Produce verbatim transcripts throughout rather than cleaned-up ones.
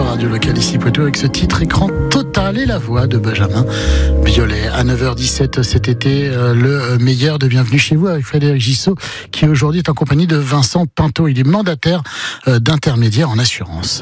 radio locale ici Poitou avec ce titre écran total et la voix de Benjamin Biolay. À neuf heures dix-sept cet été, euh, le meilleur de Bienvenue chez vous avec Frédéric Gissot qui aujourd'hui est en compagnie de Vincent Pinto. Il est mandataire euh, d'intermédiaire en assurance.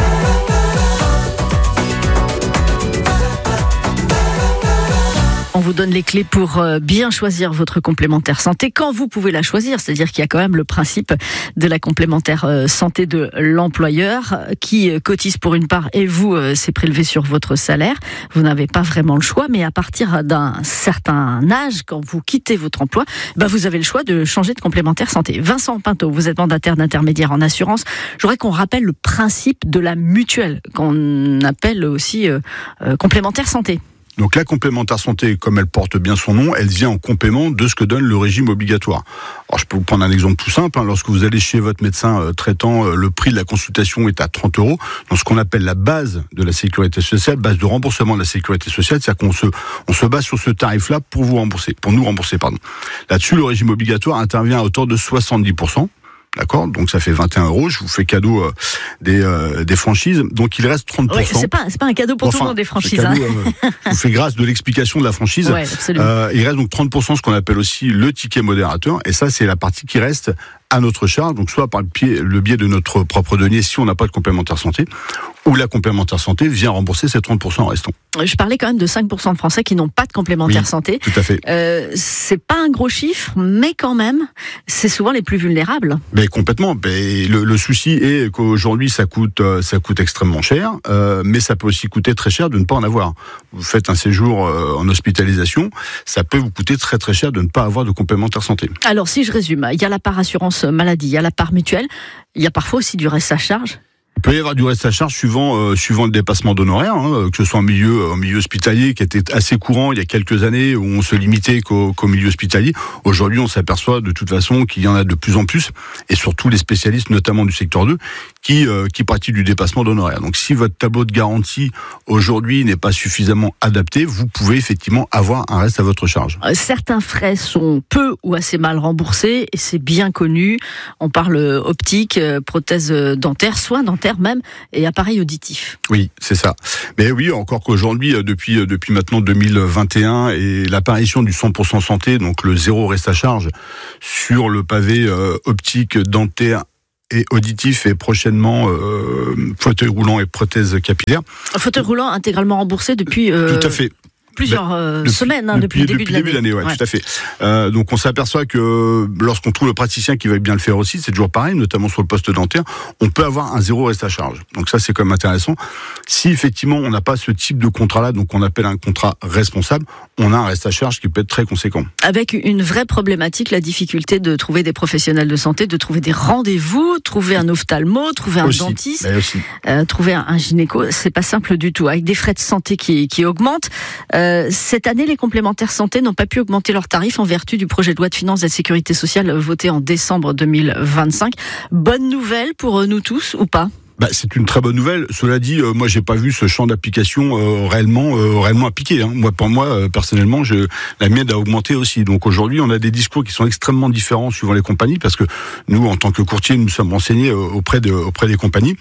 On vous donne les clés pour bien choisir votre complémentaire santé quand vous pouvez la choisir. C'est-à-dire qu'il y a quand même le principe de la complémentaire santé de l'employeur qui cotise pour une part et vous, c'est prélevé sur votre salaire. Vous n'avez pas vraiment le choix, mais à partir d'un certain âge, quand vous quittez votre emploi, bah vous avez le choix de changer de complémentaire santé. Vincent Pinto, vous êtes mandataire d'intermédiaire en assurance. Je voudrais qu'on rappelle le principe de la mutuelle, qu'on appelle aussi euh, euh, complémentaire santé. Donc la complémentaire santé, comme elle porte bien son nom, elle vient en complément de ce que donne le régime obligatoire. Alors je peux vous prendre un exemple tout simple. Hein. Lorsque vous allez chez votre médecin euh, traitant, euh, le prix de la consultation est à trente euros. Dans ce qu'on appelle la base de la sécurité sociale, base de remboursement de la sécurité sociale, c'est-à-dire qu'on se, on se base sur ce tarif-là pour vous rembourser, pour nous rembourser, pardon. Là-dessus, le régime obligatoire intervient à hauteur de soixante-dix pour cent. D'accord, donc ça fait vingt et un euros. Je vous fais cadeau euh, des euh, des franchises. Donc il reste trente pour cent. Oui, c'est pas c'est pas un cadeau pour enfin, tout le monde des franchises. Cadeau, hein. euh, je vous fais grâce de l'explication de la franchise. Ouais, absolument. Euh, il reste donc trente pour cent, ce qu'on appelle aussi le ticket modérateur. Et ça, c'est la partie qui reste à notre charge, donc soit par le, pied, le biais de notre propre denier si on n'a pas de complémentaire santé, ou la complémentaire santé vient rembourser ces trente pour cent restants. Je parlais quand même de cinq pour cent de Français qui n'ont pas de complémentaire oui, santé. Tout à fait. Euh, c'est pas un gros chiffre, mais quand même, c'est souvent les plus vulnérables. Mais complètement. Mais le, le souci est qu'aujourd'hui, ça coûte, ça coûte extrêmement cher, euh, mais ça peut aussi coûter très cher de ne pas en avoir. Vous faites un séjour euh, en hospitalisation, ça peut vous coûter très très cher de ne pas avoir de complémentaire santé. Alors, si je résume, il y a la part assurance maladie, il y a la part mutuelle, il y a parfois aussi du reste à charge. Il peut y avoir du reste à charge suivant euh, suivant le dépassement d'honoraires, hein, que ce soit en milieu en milieu hospitalier qui était assez courant il y a quelques années où on se limitait qu'au, qu'au milieu hospitalier. Aujourd'hui, on s'aperçoit de toute façon qu'il y en a de plus en plus et surtout les spécialistes, notamment du secteur deux, qui euh, qui pratiquent du dépassement d'honoraires. Donc, si votre tableau de garantie aujourd'hui n'est pas suffisamment adapté, vous pouvez effectivement avoir un reste à votre charge. Certains frais sont peu ou assez mal remboursés et c'est bien connu. On parle optique, prothèse dentaire, soins dentaires même et appareils auditifs. Oui, c'est ça. Mais oui, encore qu'aujourd'hui, depuis depuis maintenant deux mille vingt et un et l'apparition du cent pour cent santé, donc le zéro reste à charge sur le pavé euh, optique, dentaire et auditif et prochainement euh, fauteuil roulant et prothèse capillaire. Un fauteuil roulant intégralement remboursé depuis. Euh... Tout à fait. Plusieurs euh, depuis, semaines, hein, depuis, depuis le début, début de l'année. l'année. Ouais, ouais. Tout à fait. Euh, donc on s'aperçoit que lorsqu'on trouve le praticien qui va bien le faire aussi, c'est toujours pareil, notamment sur le poste dentaire, on peut avoir un zéro reste à charge. Donc ça, c'est quand même intéressant. Si effectivement on n'a pas ce type de contrat-là, donc on appelle un contrat responsable, on a un reste à charge qui peut être très conséquent. Avec une vraie problématique, la difficulté de trouver des professionnels de santé, de trouver des rendez-vous, trouver un ophtalmo, trouver un aussi, dentiste, euh, trouver un, un gynéco, c'est pas simple du tout. Avec des frais de santé qui, qui augmentent, euh, cette année, les complémentaires santé n'ont pas pu augmenter leurs tarifs en vertu du projet de loi de finances de la sécurité sociale voté en décembre deux mille vingt-cinq. Bonne nouvelle pour nous tous ou pas ? Bah, c'est une très bonne nouvelle. Cela dit, euh, moi, j'ai pas vu ce champ d'application euh, réellement, euh, réellement appliqué. Hein. Moi, pour moi, euh, personnellement, je, la mienne a augmenté aussi. Donc aujourd'hui, on a des discours qui sont extrêmement différents suivant les compagnies, parce que nous, en tant que courtier, nous sommes renseignés euh, auprès de, auprès des compagnies.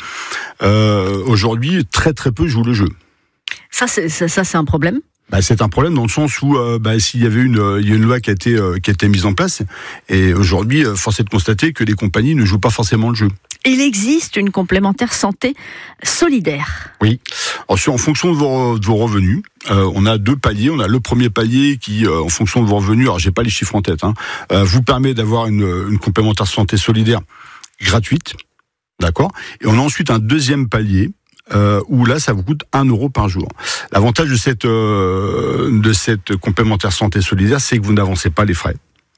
Euh, aujourd'hui, très très peu jouent le jeu. Ça, c'est, ça, ça, c'est un problème. Bah, c'est un problème dans le sens où euh, bah, s'il y avait une, euh, il y a une loi qui a été euh, qui a été mise en place et aujourd'hui, euh, force est de constater que les compagnies ne jouent pas forcément le jeu. Il existe une complémentaire santé solidaire. Oui. Ensuite, en fonction de vos, de vos revenus, euh, on a deux paliers. On a le premier palier qui, euh, en fonction de vos revenus, alors j'ai pas les chiffres en tête, hein, euh, vous permet d'avoir une, une complémentaire santé solidaire gratuite, d'accord. Et on a ensuite un deuxième palier. Euh, où là, ça vous coûte un euro par jour. L'avantage de cette euh, de cette complémentaire santé solidaire, c'est que vous n'avancez pas les frais.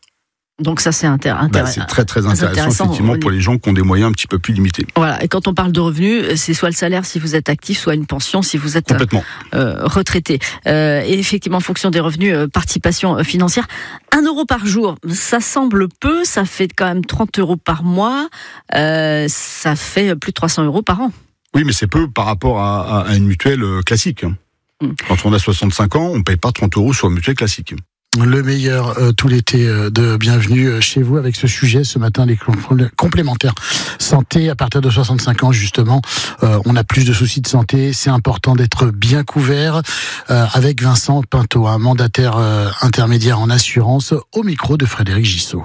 Donc ça, c'est intér- intéressant. Bah, c'est très très intéressant, intéressant effectivement, pour les gens qui ont des moyens un petit peu plus limités. Voilà. Et quand on parle de revenus, c'est soit le salaire si vous êtes actif, soit une pension si vous êtes complètement euh, retraité. Euh, et effectivement, en fonction des revenus, euh, participation euh, financière, un euro par jour, ça semble peu. Ça fait quand même trente euros par mois. Euh, ça fait plus de trois cents euros par an. Oui, mais c'est peu par rapport à, à une mutuelle classique. Mmh. Quand on a soixante-cinq ans, on ne paye pas trente euros sur une mutuelle classique. Le meilleur euh, tout l'été euh, de bienvenue chez vous avec ce sujet ce matin, les complémentaires santé à partir de soixante-cinq ans justement. Euh, on a plus de soucis de santé, c'est important d'être bien couvert euh, avec Vincent Pinto, un mandataire euh, intermédiaire en assurance au micro de Frédéric Gissot.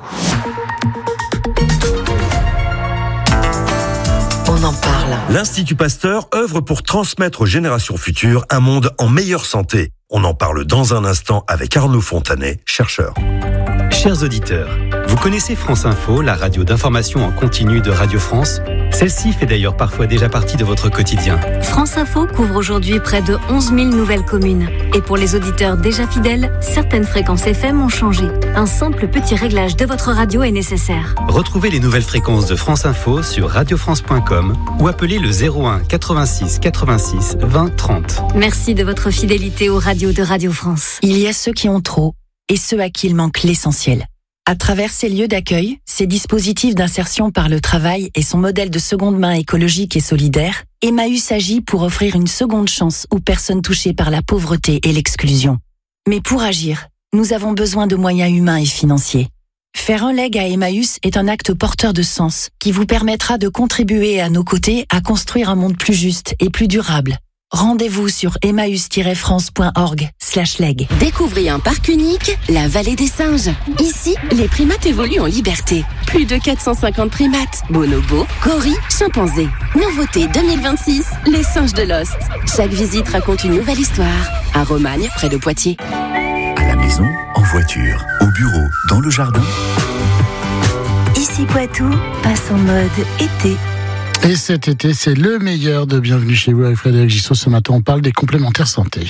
On en parle. L'Institut Pasteur œuvre pour transmettre aux générations futures un monde en meilleure santé. On en parle dans un instant avec Arnaud Fontanet, chercheur. Chers auditeurs, vous connaissez France Info, la radio d'information en continu de Radio France ? Celle-ci fait d'ailleurs parfois déjà partie de votre quotidien. France Info couvre aujourd'hui près de onze mille nouvelles communes. Et pour les auditeurs déjà fidèles, certaines fréquences F M ont changé. Un simple petit réglage de votre radio est nécessaire. Retrouvez les nouvelles fréquences de France Info sur radio france point com ou appelez le zéro un quatre-vingt-six quatre-vingt-six vingt trente. Merci de votre fidélité aux radios de Radio France. Il y a ceux qui ont trop et ceux à qui il manque l'essentiel. À travers ces lieux d'accueil, ces dispositifs d'insertion par le travail et son modèle de seconde main écologique et solidaire, Emmaüs agit pour offrir une seconde chance aux personnes touchées par la pauvreté et l'exclusion. Mais pour agir, nous avons besoin de moyens humains et financiers. Faire un leg à Emmaüs est un acte porteur de sens qui vous permettra de contribuer à nos côtés à construire un monde plus juste et plus durable. Rendez-vous sur emmaüs tiret france point org slash leg. Découvrez un parc unique, la Vallée des Singes. Ici, les primates évoluent en liberté. Plus de quatre cent cinquante primates, bonobos, gorilles, chimpanzés. Nouveauté deux mille vingt-six, les singes de Lost. Chaque visite raconte une nouvelle histoire. À Romagne, près de Poitiers. À la maison, en voiture, au bureau, dans le jardin. Ici Poitou passe en mode été. Et cet été, c'est le meilleur de Bienvenue chez vous avec Frédéric Gissot. Ce matin, on parle des complémentaires santé.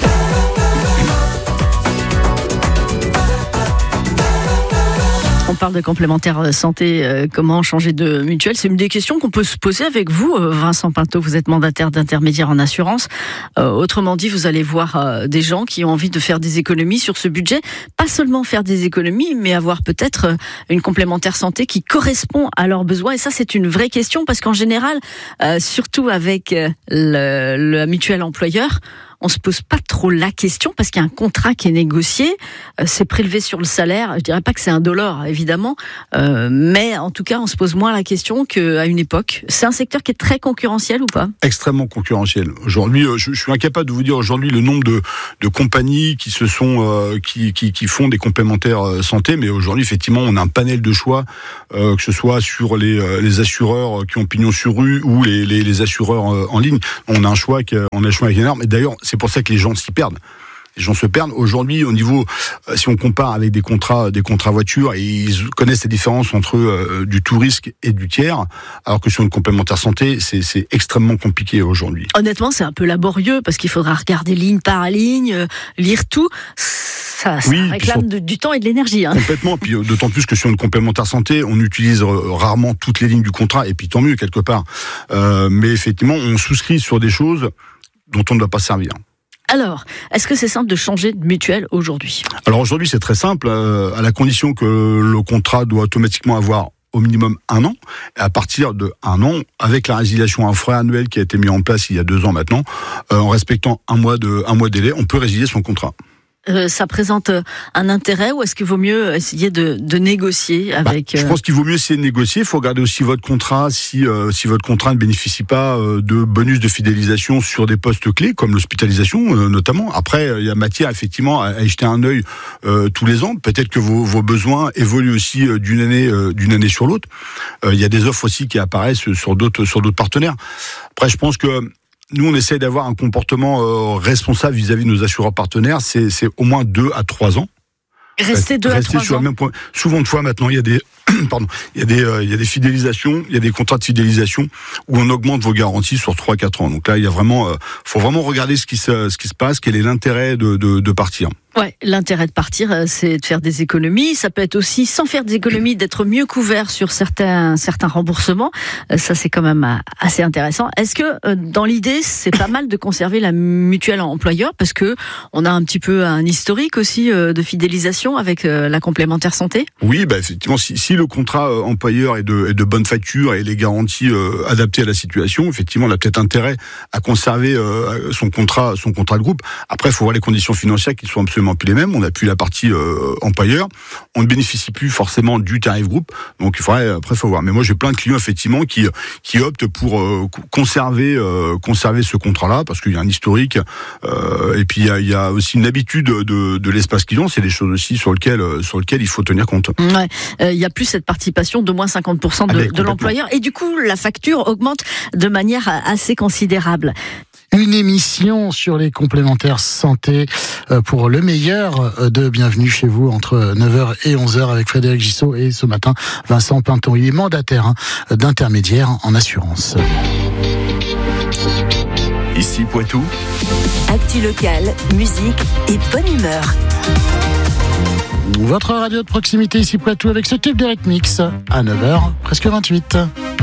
On parle de complémentaires santé, euh, comment changer de mutuelle. C'est une des questions qu'on peut se poser avec vous, euh, Vincent Pinto. Vous êtes mandataire d'intermédiaire en assurance. Euh, autrement dit, vous allez voir euh, des gens qui ont envie de faire des économies sur ce budget. Pas seulement faire des économies, mais avoir peut-être euh, une complémentaire santé qui correspond à leurs besoins. Et ça, c'est une vraie question parce qu'en général, euh, surtout avec euh, le, le mutuel employeur, on se pose pas trop la question parce qu'il y a un contrat qui est négocié, euh, c'est prélevé sur le salaire. Je dirais pas que c'est un dollar évidemment, euh, mais en tout cas on se pose moins la question qu'à une époque. C'est un secteur qui est très concurrentiel ou pas ? Extrêmement concurrentiel. Aujourd'hui, je, je suis incapable de vous dire aujourd'hui le nombre de, de compagnies qui se sont euh, qui, qui, qui font des complémentaires santé, mais aujourd'hui effectivement on a un panel de choix, euh, que ce soit sur les, les assureurs qui ont pignon sur rue ou les, les, les assureurs en ligne. On a un choix qui on a un choix énorme. Et d'ailleurs c'est pour ça que les gens s'y perdent. Les gens se perdent. Aujourd'hui, au niveau, euh, si on compare avec des contrats, des contrats voitures, et ils connaissent la différence entre euh, du tout risque et du tiers, alors que sur une complémentaire santé, c'est, c'est extrêmement compliqué aujourd'hui. Honnêtement, c'est un peu laborieux parce qu'il faudra regarder ligne par ligne, euh, lire tout. Ça, ça oui, réclame sur... de, du temps et de l'énergie. Hein. Complètement. Puis d'autant plus que sur une complémentaire santé, on utilise rarement toutes les lignes du contrat, et puis tant mieux quelque part. Euh, mais effectivement, on souscrit sur des choses dont on ne doit pas servir. Alors, est-ce que c'est simple de changer de mutuelle aujourd'hui ? Alors aujourd'hui, c'est très simple, euh, à la condition que le contrat doit automatiquement avoir au minimum un an. Et à partir de un an, avec la résiliation à frais annuel qui a été mis en place il y a deux ans maintenant, euh, en respectant un mois de un mois de délai, on peut résilier son contrat. Euh, ça présente un intérêt ou est-ce qu'il vaut mieux essayer de, de négocier avec... Bah, je pense qu'il vaut mieux essayer de négocier. Il faut regarder aussi votre contrat, si, euh, si votre contrat ne bénéficie pas euh, de bonus de fidélisation sur des postes clés, comme l'hospitalisation euh, notamment. Après, il euh, y a matière effectivement à, à y jeter un œil euh, tous les ans. Peut-être que vos, vos besoins évoluent aussi euh, d'une année, euh, d'une année sur l'autre. Il euh, y a des offres aussi qui apparaissent sur d'autres, sur d'autres partenaires. Après, je pense que nous, on essaie d'avoir un comportement euh, responsable vis-à-vis de nos assureurs partenaires. C'est, c'est au moins deux à trois ans. Rester deux à trois sur ans. Le même point. Souvent de fois maintenant, il y a des, pardon, il y a des, euh, il y a des fidélisations, il y a des contrats de fidélisation où on augmente vos garanties sur trois à quatre ans. Donc là, il y a vraiment, euh, faut vraiment regarder ce qui se, ce qui se passe, quel est l'intérêt de, de, de partir. Ouais, l'intérêt de partir, c'est de faire des économies. Ça peut être aussi, sans faire des économies, d'être mieux couvert sur certains certains remboursements. Ça, c'est quand même assez intéressant. Est-ce que, dans l'idée, c'est pas mal de conserver la mutuelle employeur parce que on a un petit peu un historique aussi de fidélisation avec la complémentaire santé ? Oui, bah effectivement, si, si le contrat employeur est de, est de bonne facture et les garanties euh, adaptées à la situation, effectivement, on a peut-être intérêt à conserver euh, son contrat, son contrat de groupe. Après, il faut voir les conditions financières qui sont absolument absolument plus les mêmes. On n'a plus la partie euh, employeur. On ne bénéficie plus forcément du tarif groupe. Donc, il faudrait, après, faut voir. Mais moi, j'ai plein de clients, effectivement, qui, qui optent pour euh, conserver, euh, conserver ce contrat-là, parce qu'il y a un historique. Euh, et puis, il y a, il y a aussi une habitude de, de l'espace client. C'est des choses aussi sur lesquelles, sur lesquelles il faut tenir compte. Ouais. Euh, il y a plus cette participation d'au moins cinquante pour cent de, ah, de l'employeur. Et du coup, la facture augmente de manière assez considérable. Une émission sur les complémentaires santé pour le meilleur de Bienvenue chez vous entre neuf heures et onze heures avec Frédéric Gissot et ce matin Vincent Pinton. Il est mandataire hein, d'intermédiaire en assurance. Ici Poitou. Actu locale, musique et bonne humeur. Votre radio de proximité ici Poitou avec ce tube d'Eric Mix à neuf heures, presque vingt-huit.